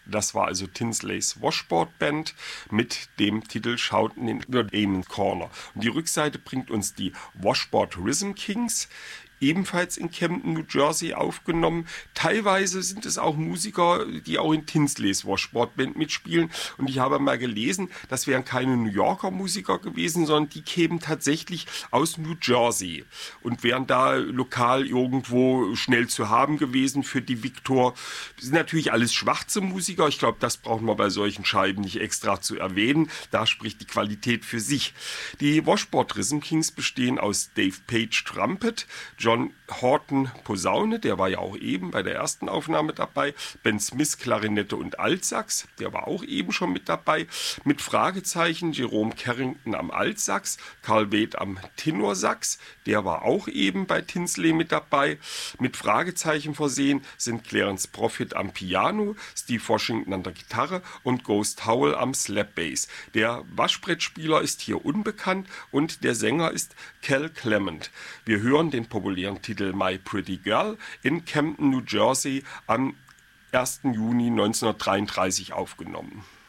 Das war also Tinsleys Washboard Band mit dem Titel Shoutin' in the Damon Corner. Und die Rückseite bringt uns die Washboard Rhythm Kings, ebenfalls in Camden, New Jersey aufgenommen. Teilweise sind es auch Musiker, die auch in Tinsleys Washboard Band mitspielen. Und ich habe mal gelesen, das wären keine New Yorker Musiker gewesen, sondern die kämen tatsächlich aus New Jersey und wären da lokal irgendwo schnell zu haben gewesen für die Victor. Das sind natürlich alles schwarze Musiker. Ich glaube, das braucht man bei solchen Scheiben nicht extra zu erwähnen. Da spricht die Qualität für sich. Die Washboard Rhythm Kings bestehen aus Dave Page Trumpet, John Horton Posaune, der war ja auch eben bei der ersten Aufnahme dabei, Ben Smith Klarinette und Altsax, der war auch eben schon mit dabei, mit Fragezeichen Jerome Carrington am Altsax, Carl Wade am Tenorsax, der war auch eben bei Tinsley mit dabei, mit Fragezeichen versehen sind Clarence Profit am Piano, Steve Washington an der Gitarre und Ghost Howell am Slap Bass. Der Waschbrettspieler ist hier unbekannt und der Sänger ist Cal Clement. Wir hören den populären Titel My Pretty Girl in Camden, New Jersey am 1. Juni 1933 aufgenommen.